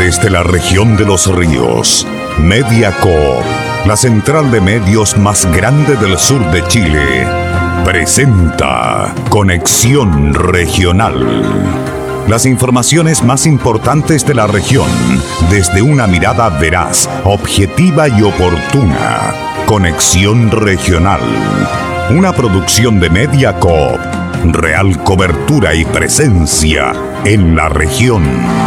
Desde la región de los ríos, Mediacorp, la central de medios más grande del sur de Chile, presenta Conexión Regional. Las informaciones más importantes de la región, desde una mirada veraz, objetiva y oportuna. Conexión Regional, una producción de Mediacorp. Real cobertura y presencia en la región.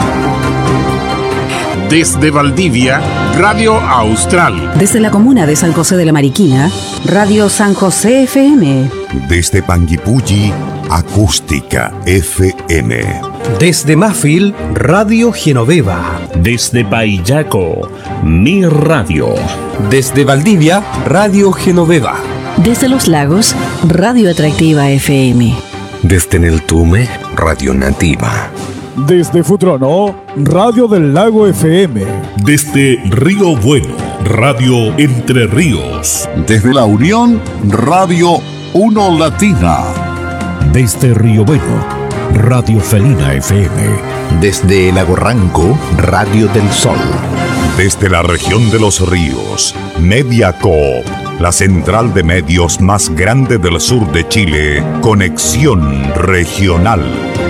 Desde Valdivia, Radio Austral. Desde la comuna de San José de la Mariquina, Radio San José FM. Desde Panguipulli, Acústica FM. Desde Mafil, Radio Genoveva. Desde Paillaco, Mi Radio. Desde Valdivia, Radio Genoveva. Desde Los Lagos, Radio Atractiva FM. Desde Neltume, Radio Nativa. Desde Futrono, Radio del Lago FM. Desde Río Bueno, Radio Entre Ríos. Desde La Unión, Radio Uno Latina. Desde Río Bueno, Radio Felina FM. Desde Lago Ranco, Radio del Sol. Desde la región de los ríos, Mediacorp, la central de medios más grande del sur de Chile, Conexión Regional.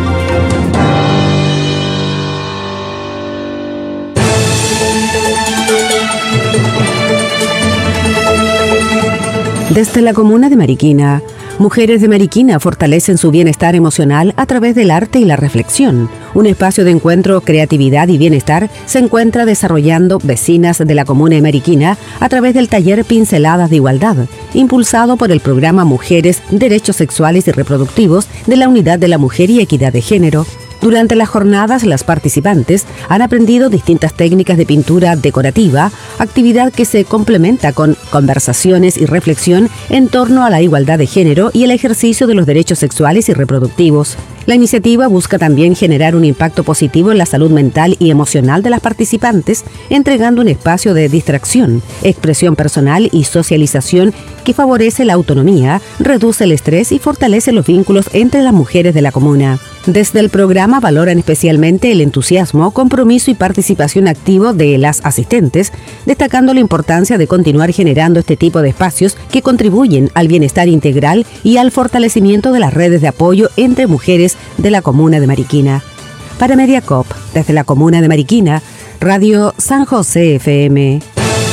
Desde la comuna de Mariquina, mujeres de Mariquina fortalecen su bienestar emocional a través del arte y la reflexión. Un espacio de encuentro, creatividad y bienestar se encuentra desarrollando vecinas de la comuna de Mariquina a través del taller Pinceladas de Igualdad, impulsado por el programa Mujeres, Derechos Sexuales y Reproductivos de la Unidad de la Mujer y Equidad de Género. Durante las jornadas, las participantes han aprendido distintas técnicas de pintura decorativa, actividad que se complementa con conversaciones y reflexión en torno a la igualdad de género y el ejercicio de los derechos sexuales y reproductivos. La iniciativa busca también generar un impacto positivo en la salud mental y emocional de las participantes, entregando un espacio de distracción, expresión personal y socialización que favorece la autonomía, reduce el estrés y fortalece los vínculos entre las mujeres de la comuna. Desde el programa valoran especialmente el entusiasmo, compromiso y participación activo de las asistentes, destacando la importancia de continuar generando este tipo de espacios que contribuyen al bienestar integral y al fortalecimiento de las redes de apoyo entre mujeres de la comuna de Mariquina. Para Mediacorp, desde la comuna de Mariquina, Radio San José FM.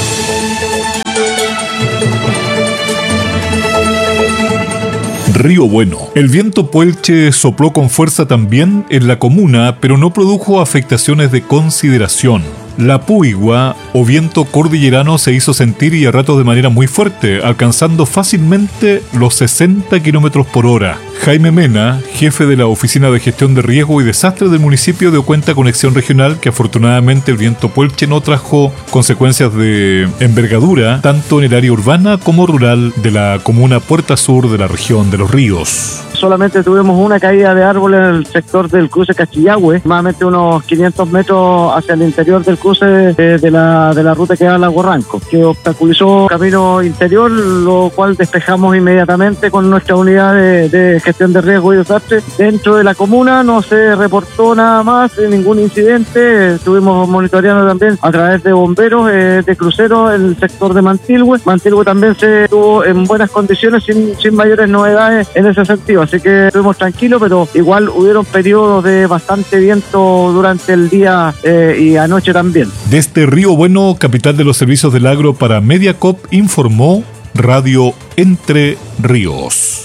Río Bueno. El viento puelche sopló con fuerza también en la comuna, pero no produjo afectaciones de consideración. La puigua o viento cordillerano se hizo sentir y a ratos de manera muy fuerte, alcanzando fácilmente los 60 km por hora. Jaime Mena, jefe de la Oficina de Gestión de Riesgo y Desastres del municipio, dio cuenta a Conexión Regional que afortunadamente el viento puelche no trajo consecuencias de envergadura, tanto en el área urbana como rural de la comuna Puerta Sur de la región de Los Ríos. Solamente tuvimos una caída de árbol en el sector del cruce Cachillahue, más unos 500 metros hacia el interior del cruce de la ruta que va a Lago Ranco, que obstaculizó el camino interior, lo cual despejamos inmediatamente con nuestra unidad de gestión de riesgo y desastre. Dentro de la comuna no se reportó nada más, ningún incidente. Estuvimos monitoreando también a través de bomberos de cruceros en el sector de Mantilhue. Mantilhue también se estuvo en buenas condiciones, sin mayores novedades en ese sentido. Así que estuvimos tranquilos, pero igual hubieron periodos de bastante viento durante el día y anoche también. Desde Río Bueno, capital de los servicios del agro para Mediacorp, informó Radio Entre Ríos.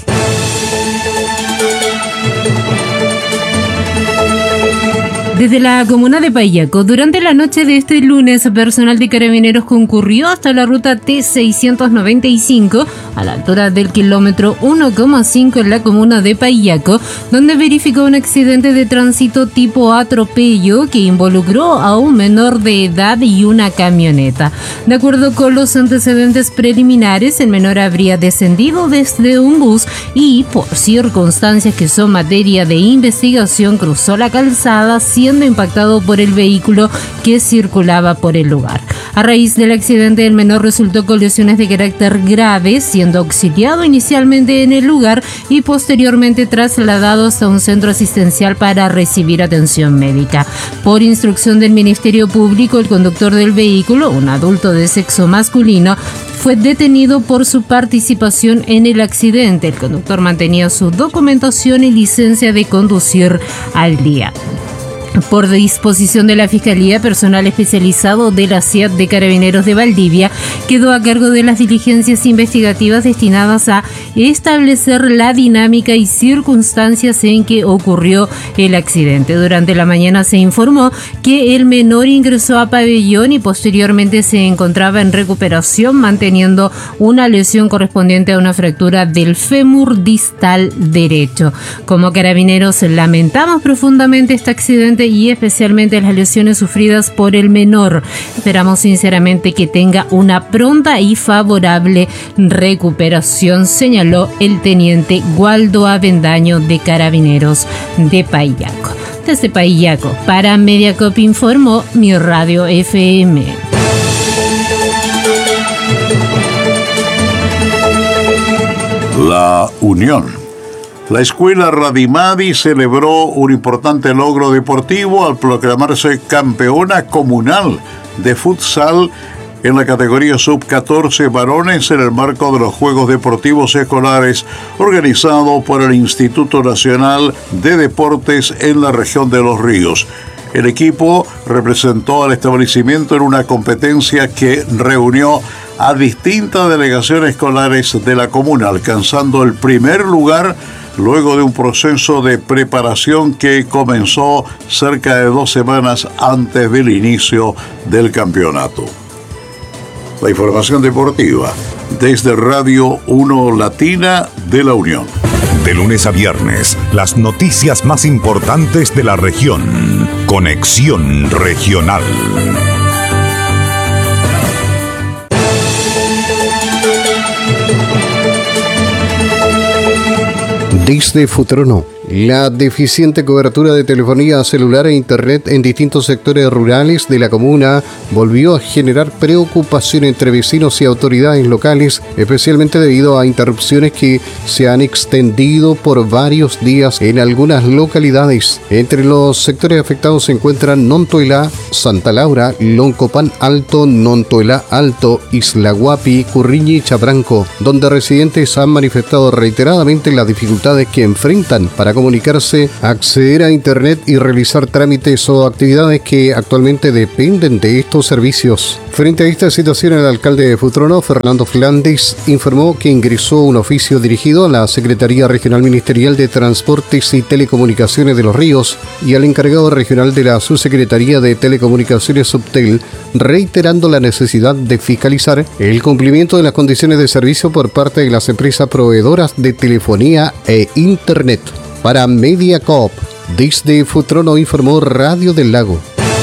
Desde la comuna de Paillaco, durante la noche de este lunes, personal de Carabineros concurrió hasta la ruta T695 a la altura del kilómetro 1,5 en la comuna de Paillaco, donde verificó un accidente de tránsito tipo atropello que involucró a un menor de edad y una camioneta. De acuerdo con los antecedentes preliminares, el menor habría descendido desde un bus y, por circunstancias que son materia de investigación, cruzó la calzada siendo impactado por el vehículo que circulaba por el lugar. A raíz del accidente, el menor resultó con lesiones de carácter grave, siendo auxiliado inicialmente en el lugar y posteriormente trasladado hasta un centro asistencial para recibir atención médica. Por instrucción del Ministerio Público, el conductor del vehículo, un adulto de sexo masculino, fue detenido por su participación en el accidente. El conductor mantenía su documentación y licencia de conducir al día. Por disposición de la Fiscalía, personal especializado de la CIAT de Carabineros de Valdivia quedó a cargo de las diligencias investigativas destinadas a establecer la dinámica y circunstancias en que ocurrió el accidente. Durante la mañana se informó que el menor ingresó a pabellón y posteriormente se encontraba en recuperación, manteniendo una lesión correspondiente a una fractura del fémur distal derecho. Como Carabineros, lamentamos profundamente este accidente y especialmente las lesiones sufridas por el menor. Esperamos sinceramente que tenga una pronta y favorable recuperación, señaló el teniente Waldo Avendaño de Carabineros de Paillaco. Desde Paillaco, para Mediacop informó Mi Radio FM. La Unión. La escuela Radimadi celebró un importante logro deportivo al proclamarse campeona comunal de futsal en la categoría sub-14 varones en el marco de los Juegos Deportivos Escolares organizado por el Instituto Nacional de Deportes en la región de Los Ríos. El equipo representó al establecimiento en una competencia que reunió a distintas delegaciones escolares de la comuna, alcanzando el primer lugar luego de un proceso de preparación que comenzó cerca de 2 semanas antes del inicio del campeonato. La información deportiva desde Radio 1 Latina de la Unión. De lunes a viernes, las noticias más importantes de la región. Conexión Regional. Desde Futrono, la deficiente cobertura de telefonía celular e internet en distintos sectores rurales de la comuna volvió a generar preocupación entre vecinos y autoridades locales, especialmente debido a interrupciones que se han extendido por varios días en algunas localidades. Entre los sectores afectados se encuentran Nontoelá, Santa Laura, Loncopan Alto, Nontoelá Alto, Isla Guapi, Curriñi y Chabranco, donde residentes han manifestado reiteradamente las dificultades que enfrentan para comunicarse, acceder a internet y realizar trámites o actividades que actualmente dependen de estos servicios. Frente a esta situación, el alcalde de Futrono, Fernando Flandes, informó que ingresó un oficio dirigido a la Secretaría Regional Ministerial de Transportes y Telecomunicaciones de Los Ríos y al encargado regional de la Subsecretaría de Telecomunicaciones Subtel, reiterando la necesidad de fiscalizar el cumplimiento de las condiciones de servicio por parte de las empresas proveedoras de telefonía e internet. Para Mediacop, desde Futrono informó Radio del Lago.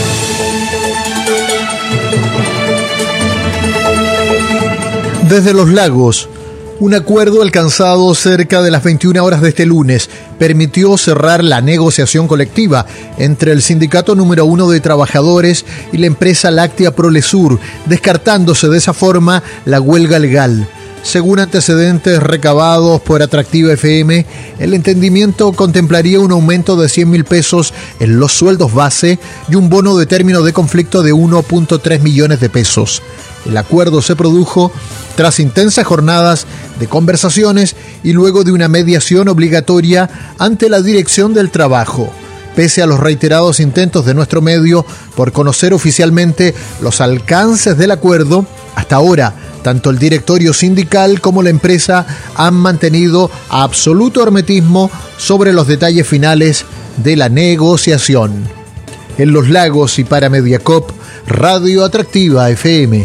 Desde Los Lagos, un acuerdo alcanzado cerca de las 21 horas de este lunes permitió cerrar la negociación colectiva entre el sindicato número 1 de trabajadores y la empresa láctea Prolesur, descartándose de esa forma la huelga legal. Según antecedentes recabados por Atractiva FM, el entendimiento contemplaría un aumento de 100.000 pesos en los sueldos base y un bono de término de conflicto de 1.3 millones de pesos. El acuerdo se produjo tras intensas jornadas de conversaciones y luego de una mediación obligatoria ante la Dirección del Trabajo. Pese a los reiterados intentos de nuestro medio por conocer oficialmente los alcances del acuerdo, hasta ahora tanto el directorio sindical como la empresa han mantenido absoluto hermetismo sobre los detalles finales de la negociación. En Los Lagos y para Mediacop, Radio Atractiva FM.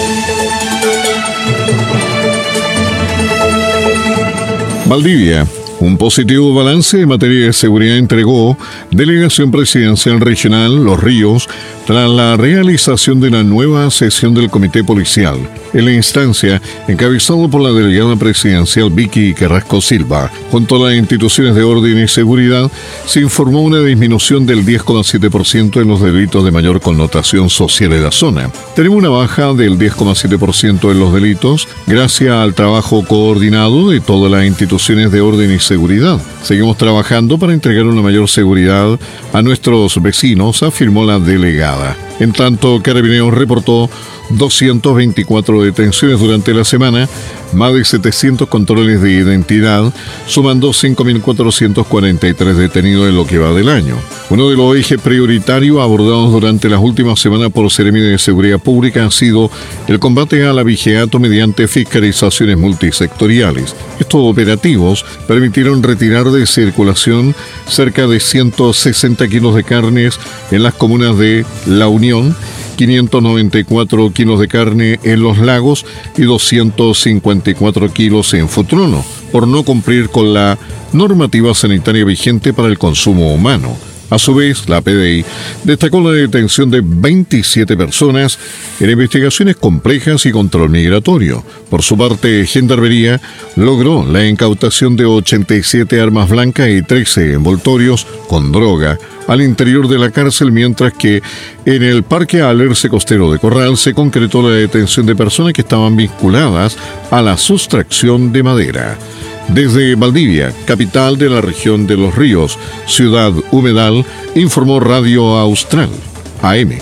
Valdivia. Un positivo balance en materia de seguridad entregó Delegación Presidencial Regional Los Ríos tras la realización de la nueva sesión del Comité Policial. En la instancia, encabezado por la delegada presidencial Vicky Carrasco Silva, junto a las instituciones de orden y seguridad, se informó una disminución del 10,7% en los delitos de mayor connotación social en la zona. Tenemos una baja del 10,7% en los delitos gracias al trabajo coordinado de todas las instituciones de orden y seguridad. Seguimos trabajando para entregar una mayor seguridad a nuestros vecinos, afirmó la delegada. En tanto, Carabineros reportó 224 detenciones durante la semana, más de 700 controles de identidad, sumando 5.443 detenidos en lo que va del año. Uno de los ejes prioritarios abordados durante las últimas semanas por Seremi de Seguridad Pública ha sido el combate al abigeato mediante fiscalizaciones multisectoriales. Estos operativos permitieron retirar de circulación cerca de 160 kilos de carnes en las comunas de La Unión, 594 kilos de carne en Los Lagos y 254 kilos en Futrono, por no cumplir con la normativa sanitaria vigente para el consumo humano. A su vez, la PDI destacó la detención de 27 personas en investigaciones complejas y control migratorio. Por su parte, Gendarmería logró la incautación de 87 armas blancas y 13 envoltorios con droga al interior de la cárcel, mientras que en el Parque Alerce Costero de Corral se concretó la detención de personas que estaban vinculadas a la sustracción de madera. Desde Valdivia, capital de la región de Los Ríos, ciudad humedal, informó Radio Austral, AM.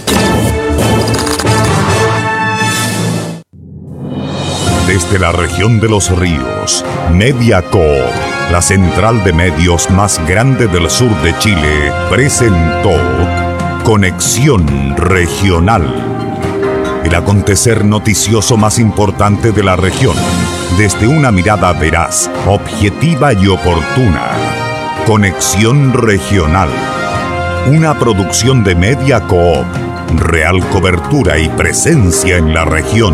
Desde la región de Los Ríos, Mediacorp, la central de medios más grande del sur de Chile, presentó Conexión Regional, el acontecer noticioso más importante de la región, desde una mirada veraz, objetiva y oportuna. Conexión Regional, una producción de Mediacorp, real cobertura y presencia en la región.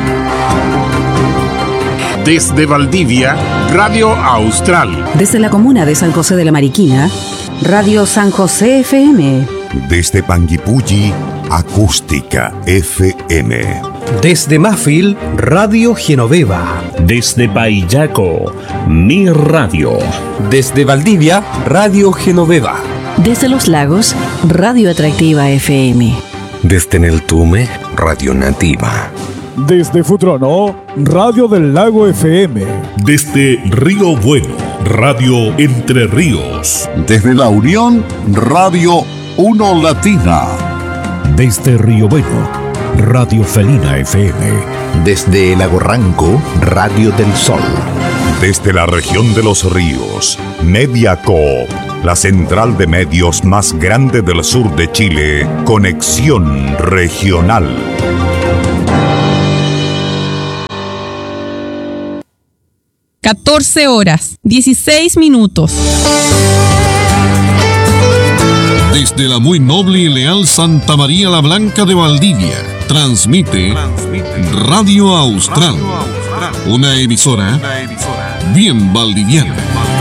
Desde Valdivia, Radio Austral. Desde la comuna de San José de la Mariquina, Radio San José FM. Desde Panguipulli, Acústica FM. Desde Mafil, Radio Genoveva. Desde Paillaco, Mi Radio. Desde Valdivia, Radio Genoveva. Desde Los Lagos, Radio Atractiva FM. Desde Neltume, Radio Nativa. Desde Futrono, Radio del Lago FM. Desde Río Bueno, Radio Entre Ríos. Desde La Unión, Radio 1 Latina. Desde Río Bueno, Radio Felina FM. Desde Lago Ranco, Radio del Sol. Desde la región de Los Ríos, Mediacorp, la central de medios más grande del sur de Chile, Conexión Regional. (14:16). Desde la muy noble y leal Santa María la Blanca de Valdivia, transmite Radio Austral, una emisora bien valdiviana.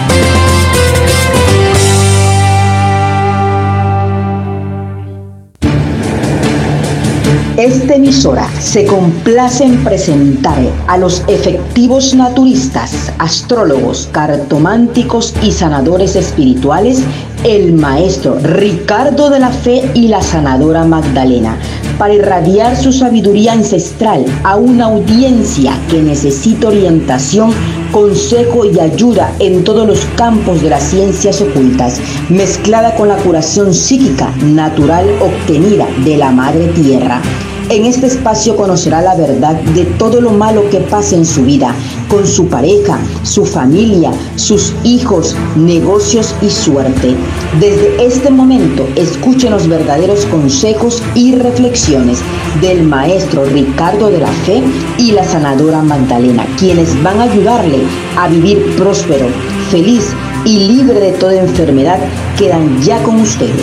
Esta emisora se complace en presentar a los efectivos naturistas, astrólogos, cartománticos y sanadores espirituales, el maestro Ricardo de la Fe y la sanadora Magdalena, para irradiar su sabiduría ancestral a una audiencia que necesita orientación, consejo y ayuda en todos los campos de las ciencias ocultas, mezclada con la curación psíquica natural obtenida de la Madre Tierra. En este espacio conocerá la verdad de todo lo malo que pasa en su vida, con su pareja, su familia, sus hijos, negocios y suerte. Desde este momento, escuchen los verdaderos consejos y reflexiones del maestro Ricardo de la Fe y la sanadora Magdalena, quienes van a ayudarle a vivir próspero, feliz y libre de toda enfermedad. Quedan ya con ustedes.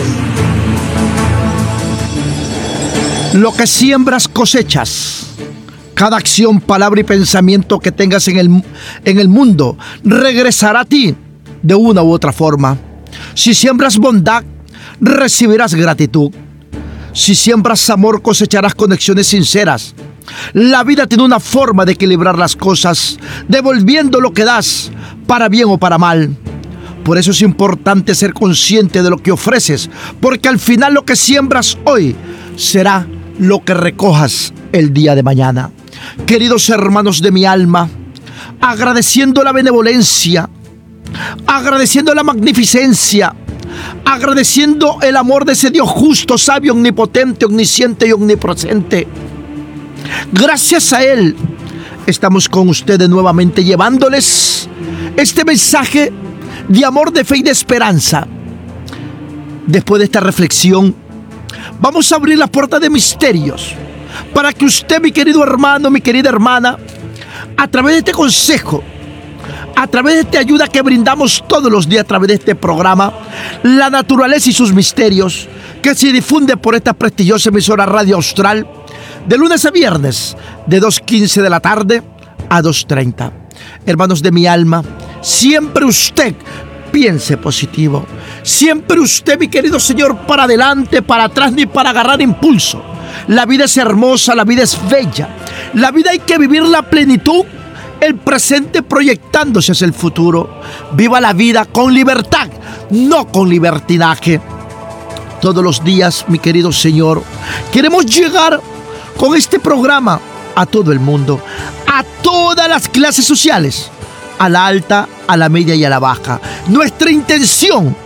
Lo que siembras cosechas. Cada acción, palabra y pensamiento que tengas en el mundo regresará a ti de una u otra forma. Si siembras bondad, recibirás gratitud. Si siembras amor, cosecharás conexiones sinceras. La vida tiene una forma de equilibrar las cosas, devolviendo lo que das, para bien o para mal. Por eso es importante ser consciente de lo que ofreces, porque al final lo que siembras hoy será lo que recojas el día de mañana. Queridos hermanos de mi alma, agradeciendo la benevolencia, agradeciendo la magnificencia, agradeciendo el amor de ese Dios justo, sabio, omnipotente, omnisciente y omnipresente. Gracias a Él estamos con ustedes nuevamente, llevándoles este mensaje de amor, de fe y de esperanza. Después de esta reflexión, vamos a abrir la puerta de misterios para que usted, mi querido hermano, mi querida hermana, a través de este consejo, a través de esta ayuda que brindamos todos los días a través de este programa, La Naturaleza y sus Misterios, que se difunde por esta prestigiosa emisora Radio Austral, de lunes a viernes, de 2:15 de la tarde a 2:30. Hermanos de mi alma, siempre usted piense positivo. Siempre usted, mi querido Señor, para adelante, para atrás, ni para agarrar impulso. La vida es hermosa, la vida es bella. La vida hay que vivir la plenitud, el presente proyectándose hacia el futuro. Viva la vida con libertad, no con libertinaje. Todos los días, mi querido Señor, queremos llegar con este programa a todo el mundo, a todas las clases sociales, a la alta, a la media y a la baja. Nuestra intención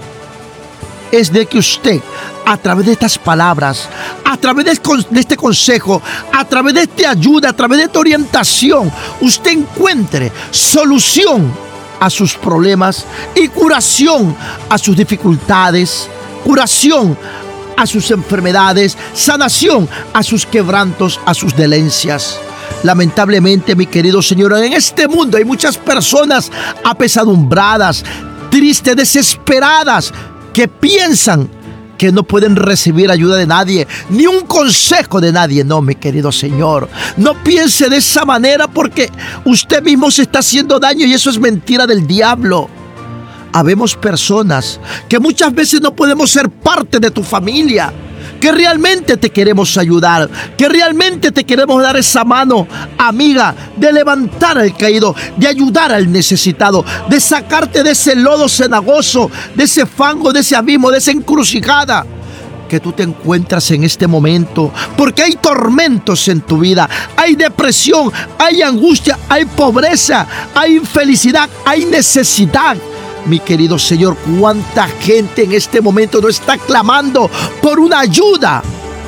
es de que usted, a través de estas palabras, a través de este consejo, a través de esta ayuda, a través de esta orientación, usted encuentre solución a sus problemas y curación a sus dificultades, curación a sus enfermedades, sanación a sus quebrantos, a sus dolencias. Lamentablemente, mi querido Señor, en este mundo hay muchas personas apesadumbradas, tristes, desesperadas, que piensan que no pueden recibir ayuda de nadie, ni un consejo de nadie. No, mi querido Señor, no piense de esa manera, porque usted mismo se está haciendo daño y eso es mentira del diablo. Habemos personas que muchas veces no podemos ser parte de tu familia, que realmente te queremos ayudar, que realmente te queremos dar esa mano amiga de levantar al caído, de ayudar al necesitado, de sacarte de ese lodo cenagoso, de ese fango, de ese abismo, de esa encrucijada que tú te encuentras en este momento, porque hay tormentos en tu vida, hay depresión, hay angustia, hay pobreza, hay infelicidad, hay necesidad. Mi querido Señor, cuánta gente en este momento no está clamando por una ayuda.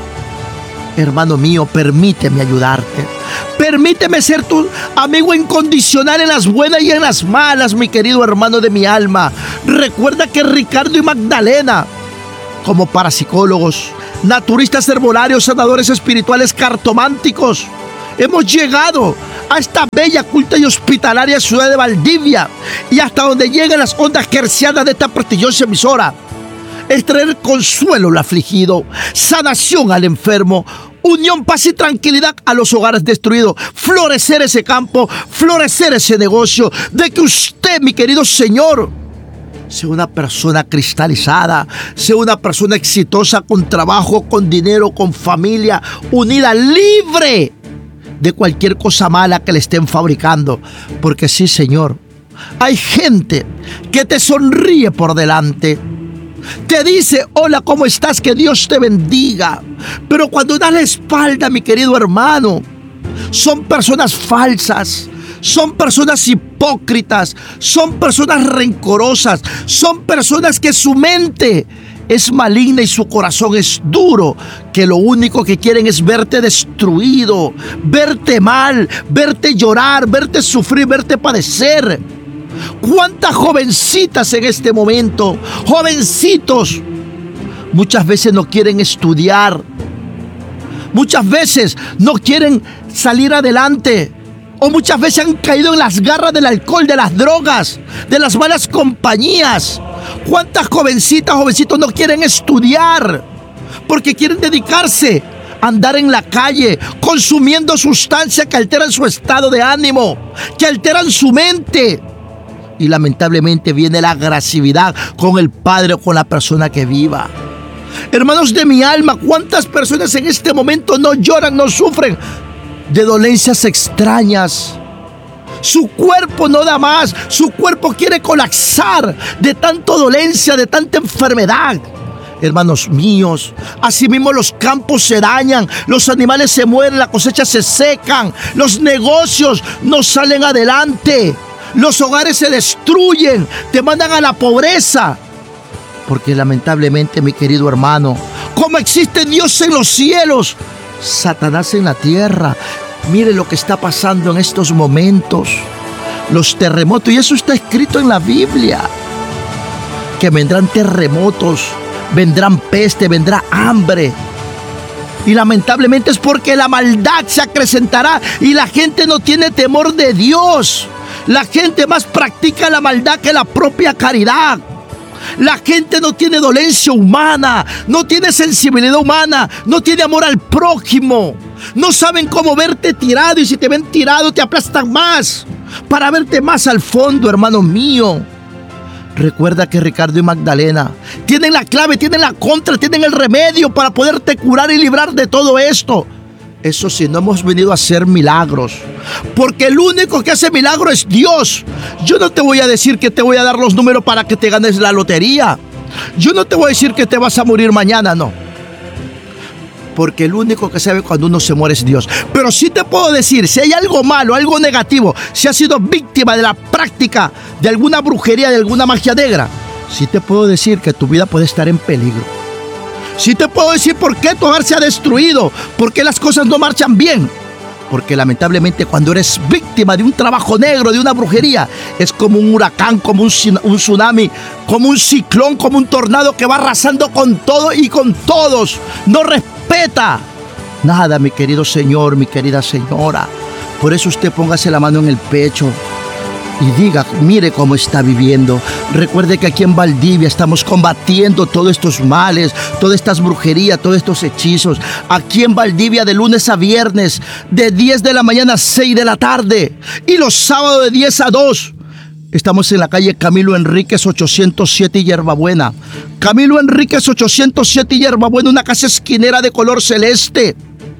Hermano mío, permíteme ayudarte. Permíteme ser tu amigo incondicional en las buenas y en las malas, mi querido hermano de mi alma. Recuerda que Ricardo y Magdalena, como parapsicólogos, naturistas herbolarios, sanadores espirituales, cartománticos, hemos llegado a esta bella, culta y hospitalaria ciudad de Valdivia, y hasta donde llegan las ondas hercianas de esta prestigiosa emisora es traer consuelo al afligido, sanación al enfermo, unión, paz y tranquilidad a los hogares destruidos, florecer ese campo, florecer ese negocio, de que usted, mi querido Señor, sea una persona cristalizada, sea una persona exitosa, con trabajo, con dinero, con familia, unida, libre de cualquier cosa mala que le estén fabricando. Porque sí, Señor, hay gente que te sonríe por delante, te dice: hola, ¿cómo estás? Que Dios te bendiga. Pero cuando das la espalda, mi querido hermano, son personas falsas, son personas hipócritas, son personas rencorosas, son personas que su mente es maligna y su corazón es duro, que lo único que quieren es verte destruido, verte mal, verte llorar, verte sufrir, verte padecer. ¿Cuántas jovencitas en este momento, jovencitos, muchas veces no quieren estudiar, muchas veces no quieren salir adelante, o muchas veces han caído en las garras del alcohol, de las drogas, de las malas compañías? ¿Cuántas jovencitas, jovencitos no quieren estudiar porque quieren dedicarse a andar en la calle consumiendo sustancias que alteran su estado de ánimo, que alteran su mente? y lamentablemente viene la agresividad con el padre o con la persona que viva. Hermanos de mi alma, ¿cuántas personas en este momento no lloran, no sufren de dolencias extrañas? Su cuerpo no da más, su cuerpo quiere colapsar de tanta dolencia, de tanta enfermedad. Hermanos míos, así mismo los campos se dañan, los animales se mueren, las cosechas se secan, los negocios no salen adelante, los hogares se destruyen, te mandan a la pobreza. Porque lamentablemente, mi querido hermano, como existe Dios en los cielos, Satanás en la tierra. Mire lo que está pasando en estos momentos, los terremotos, y eso está escrito en la Biblia, que vendrán terremotos, vendrán peste, vendrá hambre. Y lamentablemente es porque la maldad se acrecentará y la gente no tiene temor de Dios. La gente más practica la maldad que la propia caridad. La gente no tiene dolencia humana, no tiene sensibilidad humana, no tiene amor al prójimo. No saben cómo verte tirado, y si te ven tirado te aplastan más para verte más al fondo, hermano mío. Recuerda que Ricardo y Magdalena tienen la clave, tienen la contra, tienen el remedio para poderte curar y librar de todo esto. Eso sí, no hemos venido a hacer milagros, porque el único que hace milagro es Dios. Yo no te voy a decir que te voy a dar los números para que te ganes la lotería. Yo no te voy a decir que te vas a morir mañana, no. Porque el único que sabe cuando uno se muere es Dios. Pero sí te puedo decir, si hay algo malo, algo negativo, si has sido víctima de la práctica de alguna brujería, de alguna magia negra, sí te puedo decir que tu vida puede estar en peligro. Sí te puedo decir por qué tu hogar se ha destruido, por qué las cosas no marchan bien. Porque lamentablemente cuando eres víctima de un trabajo negro, de una brujería, es como un huracán, como un tsunami, como un ciclón, como un tornado que va arrasando con todo y con todos. No respeta nada, mi querido señor, mi querida señora. Por eso usted póngase la mano en el pecho y diga, mire cómo está viviendo. Recuerde que aquí en Valdivia estamos combatiendo todos estos males, todas estas brujerías, todos estos hechizos. Aquí en Valdivia de lunes a viernes, de 10 de la mañana a 6 de la tarde. Y los sábados de 10 a 2. Estamos en la calle Camilo Enríquez 807 Hierbabuena. Camilo Enríquez 807 Hierbabuena, una casa esquinera de color celeste.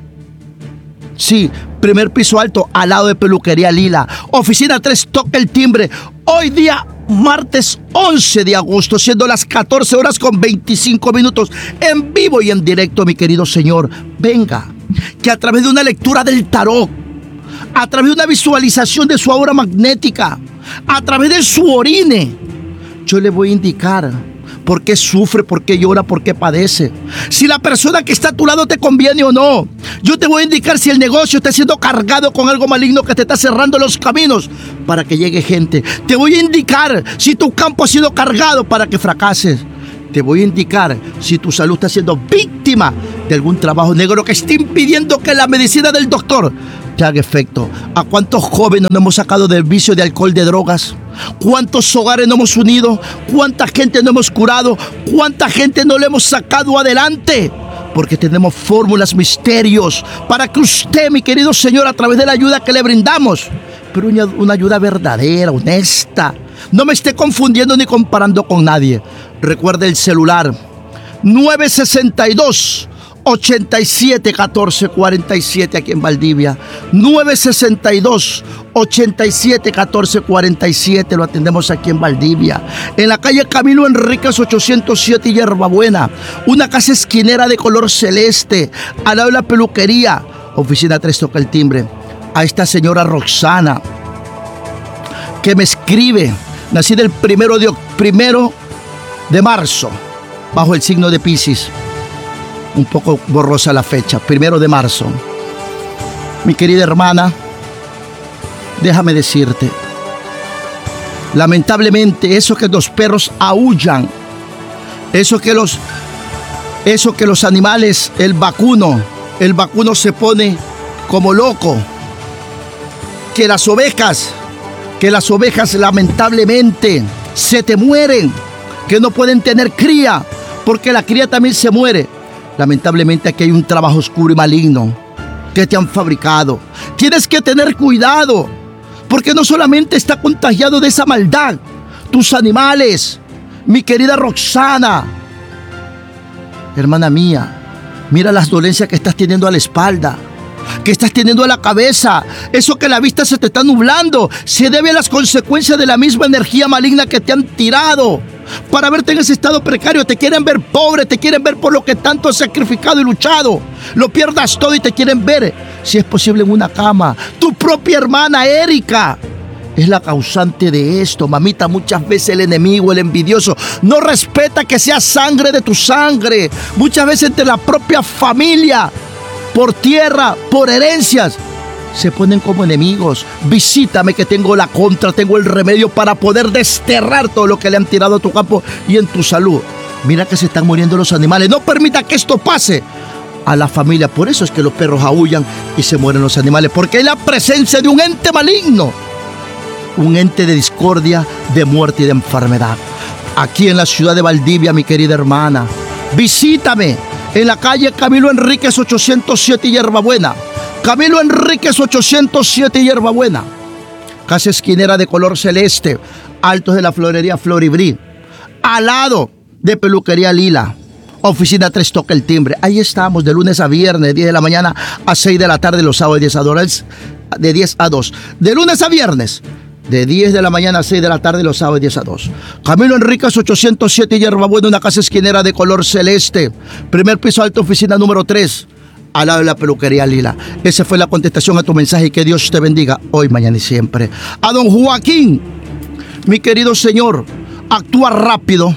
Sí, primer piso alto, al lado de Peluquería Lila. Oficina 3, toque el timbre. Hoy día, martes 11 de agosto, siendo las 14 horas con 25 minutos. En vivo y en directo, mi querido señor. Venga, que a través de una lectura del tarot, a través de una visualización de su aura magnética, a través de su orine, yo le voy a indicar por qué sufre, por qué llora, por qué padece. Si la persona que está a tu lado te conviene o no. Yo te voy a indicar si el negocio está siendo cargado con algo maligno que te está cerrando los caminos para que llegue gente. Te voy a indicar si tu campo ha sido cargado para que fracases. Te voy a indicar si tu salud está siendo víctima de algún trabajo negro que esté impidiendo que la medicina del doctor te haga efecto. ¿A cuántos jóvenes nos hemos sacado del vicio de alcohol, de drogas? ¿Cuántos hogares no hemos unido? ¿Cuánta gente no hemos curado? ¿Cuánta gente no le hemos sacado adelante? Porque tenemos fórmulas, misterios, para que usted, mi querido señor, a través de la ayuda que le brindamos, pero una ayuda verdadera, honesta, no me esté confundiendo ni comparando con nadie. Recuerde el celular 962 87 14 47 aquí en Valdivia. 962 87 14 47, lo atendemos aquí en Valdivia. En la calle Camilo Enríquez 807 Hierbabuena, una casa esquinera de color celeste, al lado de la peluquería. Oficina 3, toca el timbre. A esta señora Roxana, que me escribe, nací del primero de marzo, bajo el signo de Piscis. Un poco borrosa la fecha, 1 de marzo. Mi querida hermana, déjame decirte, lamentablemente eso que los perros aúllan, eso que los animales, el vacuno se pone como loco, que las ovejas lamentablemente se te mueren, que no pueden tener cría, porque la cría también se muere. Lamentablemente aquí hay un trabajo oscuro y maligno que te han fabricado. Tienes que tener cuidado, porque no solamente está contagiado de esa maldad, tus animales. Mi querida Roxana, hermana mía, mira las dolencias que estás teniendo a la espalda, que estás teniendo a la cabeza. Eso que la vista se te está nublando se debe a las consecuencias de la misma energía maligna que te han tirado para verte en ese estado precario. Te quieren ver pobre, te quieren ver por lo que tanto has sacrificado y luchado. Lo pierdas todo y te quieren ver, si es posible, en una cama. Tu propia hermana Erika es la causante de esto, mamita. Muchas veces el enemigo, el envidioso, no respeta que sea sangre de tu sangre. Muchas veces entre la propia familia, por tierra, por herencias, se ponen como enemigos. Visítame que tengo la contra, tengo el remedio para poder desterrar todo lo que le han tirado a tu campo y en tu salud. Mira que se están muriendo los animales. No permita que esto pase a la familia. Por eso es que los perros aúllan y se mueren los animales, porque hay la presencia de un ente maligno, un ente de discordia, de muerte y de enfermedad. Aquí en la ciudad de Valdivia, mi querida hermana, visítame en la calle Camilo Enríquez 807 Hierbabuena. Camilo Enríquez 807 Hierbabuena. Casa esquinera de color celeste, altos de la florería Floribrí, al lado de Peluquería Lila. Oficina 3 toca el timbre. Ahí estamos de lunes a viernes, 10 de la mañana a 6 de la tarde, los sábados de 10 a 2. De lunes a viernes, de 10 de la mañana a 6 de la tarde, los sábados 10 a 2. Camilo Enríquez 807 Hierbabuena, una casa esquinera de color celeste. Primer piso alto, oficina número 3, al lado de la Peluquería Lila. Esa fue la contestación a tu mensaje y que Dios te bendiga hoy, mañana y siempre. A don Joaquín, mi querido señor, actúa rápido,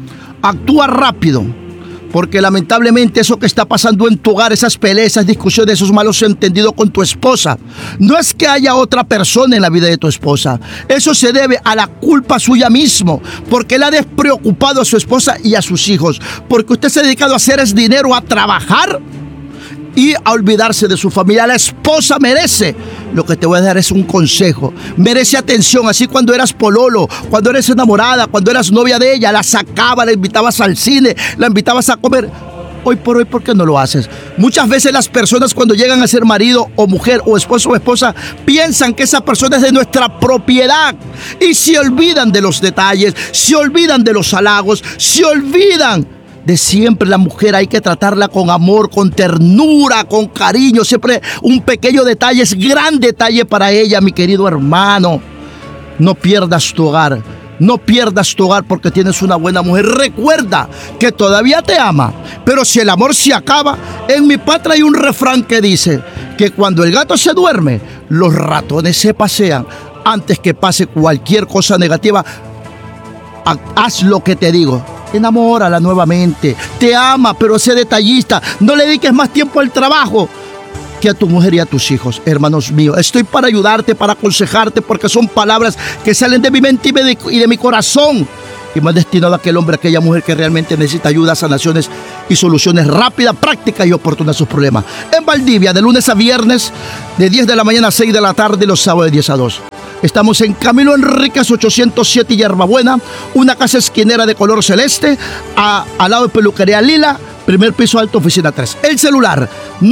porque lamentablemente eso que está pasando en tu hogar, esas peleas, esas discusiones, esos malos entendidos con tu esposa, no es que haya otra persona en la vida de tu esposa. Eso se debe a la culpa suya mismo, porque él ha despreocupado a su esposa y a sus hijos, porque usted se ha dedicado a hacer es dinero, a trabajar y a olvidarse de su familia. La esposa merece, lo que te voy a dar es un consejo, merece atención. Así cuando eras pololo, cuando eres enamorada, cuando eras novia de ella, la sacabas, la invitabas al cine, la invitabas a comer. Hoy por hoy, ¿por qué no lo haces? Muchas veces las personas, cuando llegan a ser marido o mujer o esposo o esposa, piensan que esa persona es de nuestra propiedad y se olvidan de los detalles, se olvidan de los halagos, se olvidan de siempre. La mujer hay que tratarla con amor, con ternura, con cariño. Siempre un pequeño detalle es gran detalle para ella, mi querido hermano. No pierdas tu hogar. No pierdas tu hogar porque tienes una buena mujer. Recuerda que todavía te ama, pero si el amor se acaba, en mi patria hay un refrán que dice que cuando el gato se duerme, los ratones se pasean. Antes que pase cualquier cosa negativa, haz lo que te digo. Enamórala nuevamente. Te ama, pero sé detallista. No le dediques más tiempo al trabajo que a tu mujer y a tus hijos. Hermanos míos, estoy para ayudarte, para aconsejarte, porque son palabras que salen de mi mente y de mi corazón, y más destinado a aquel hombre, a aquella mujer que realmente necesita ayuda, sanaciones y soluciones rápidas, prácticas y oportunas a sus problemas. En Valdivia, de lunes a viernes, de 10 de la mañana a 6 de la tarde, los sábados de 10 a 2. Estamos en Camilo Enríquez 807 Hierbabuena, una casa esquinera de color celeste, al lado de Peluquería Lila, primer piso alto, oficina 3. El celular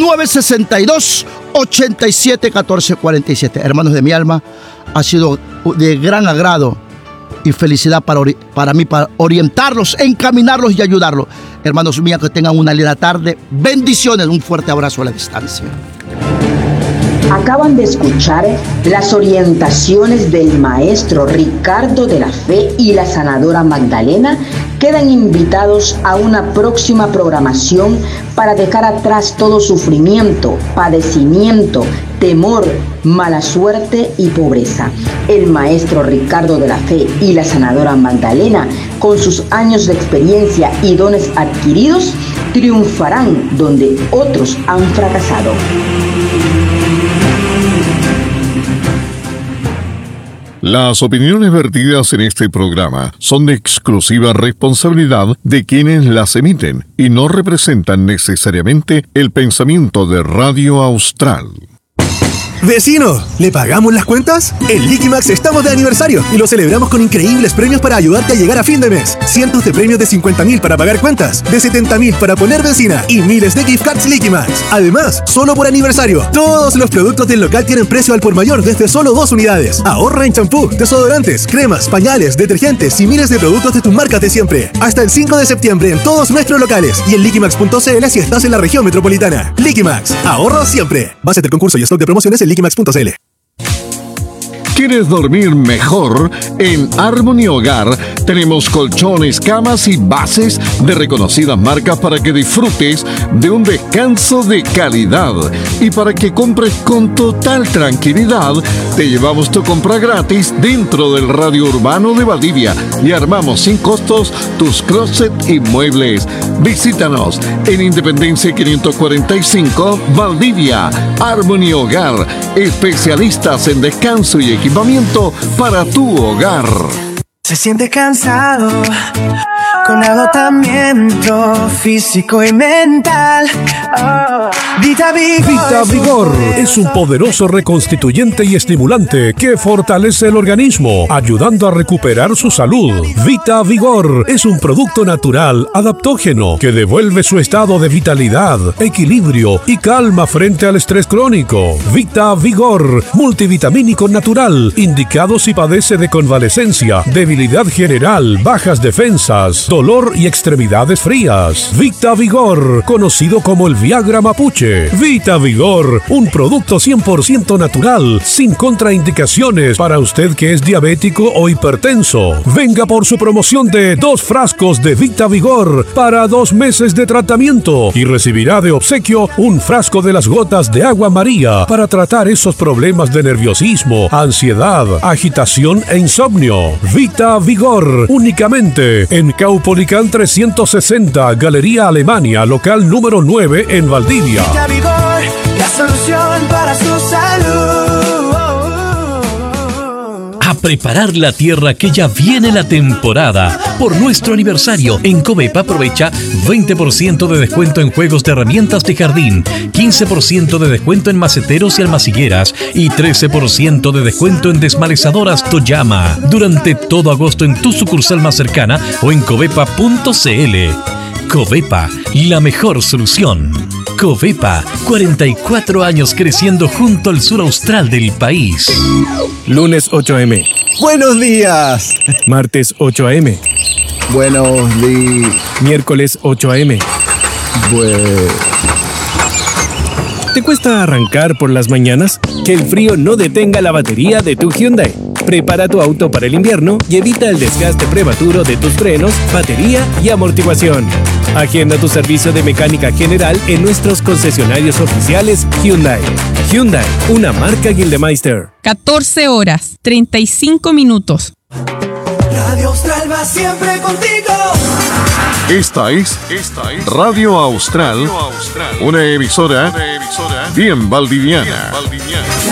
962-871447. Hermanos de mi alma, ha sido de gran agrado y felicidad para mí, para orientarlos, encaminarlos y ayudarlos. Hermanos míos, que tengan una linda tarde. Bendiciones, un fuerte abrazo a la distancia. Acaban de escuchar las orientaciones del maestro Ricardo de la Fe y la sanadora Magdalena. Quedan invitados a una próxima programación para dejar atrás todo sufrimiento, padecimiento, temor, mala suerte y pobreza. El maestro Ricardo de la Fe y la sanadora Magdalena, con sus años de experiencia y dones adquiridos, triunfarán donde otros han fracasado. Las opiniones vertidas en este programa son de exclusiva responsabilidad de quienes las emiten y no representan necesariamente el pensamiento de Radio Austral. Vecino, ¿le pagamos las cuentas? En Liquimax estamos de aniversario y lo celebramos con increíbles premios para ayudarte a llegar a fin de mes. Cientos de premios de 50.000 para pagar cuentas, de 70.000 para poner benzina y miles de gift cards Liquimax. Además, solo por aniversario, todos los productos del local tienen precio al por mayor desde solo 2 unidades. Ahorra en champú, desodorantes, cremas, pañales, detergentes y miles de productos de tus marcas de siempre. Hasta el 5 de septiembre en todos nuestros locales y en liquimax.cl si estás en la región metropolitana. Liquimax, ahorro siempre. Base del concurso y stock de promociones en liquimax.cl. ¿Quieres dormir mejor? En Harmony Hogar tenemos colchones, camas y bases de reconocidas marcas para que disfrutes de un descanso de calidad. Y para que compres con total tranquilidad, te llevamos tu compra gratis dentro del radio urbano de Valdivia y armamos sin costos tus closet y muebles. Visítanos en Independencia 545, Valdivia. Harmony Hogar, especialistas en descanso y equipamiento para tu hogar. Se siente cansado, con agotamiento físico y mental. Vita Vigor es un poderoso reconstituyente y estimulante que fortalece el organismo, ayudando a recuperar su salud. Vita Vigor es un producto natural adaptógeno que devuelve su estado de vitalidad, equilibrio y calma frente al estrés crónico. Vita Vigor, multivitamínico natural, indicado si padece de convalecencia, debilidad general, bajas defensas, dolor y extremidades frías. Vita Vigor, conocido como el Viagra mapuche. Vita Vigor, un producto 100% natural, sin contraindicaciones para usted que es diabético o hipertenso. Venga por su promoción de 2 frascos de Vita Vigor para 2 meses de tratamiento y recibirá de obsequio un frasco de las gotas de agua María para tratar esos problemas de nerviosismo, ansiedad, agitación e insomnio. Vita Vigor, únicamente en Caupolicán 360, Galería Alemania, local número 9 en Valdivia. Vita Vigor, la solución para su salud. A preparar la tierra que ya viene la temporada. Por nuestro aniversario, en Covepa aprovecha 20% de descuento en juegos de herramientas de jardín, 15% de descuento en maceteros y almacigueras y 13% de descuento en desmalezadoras Toyama. Durante todo agosto en tu sucursal más cercana o en covepa.cl. Covepa, la mejor solución. Covepa, 44 años creciendo junto al sur austral del país. Lunes 8 a.m. ¡Buenos días! Martes 8 a.m. Buenos días. Miércoles 8 a.m. ¿Te cuesta arrancar por las mañanas? Que el frío no detenga la batería de tu Hyundai. Prepara tu auto para el invierno y evita el desgaste prematuro de tus frenos, batería y amortiguación. Agenda tu servicio de mecánica general en nuestros concesionarios oficiales Hyundai. Hyundai, una marca Gildemeister. 14 horas, 35 minutos. Radio Austral va siempre contigo. Esta es Radio Austral, una emisora bien valdiviana.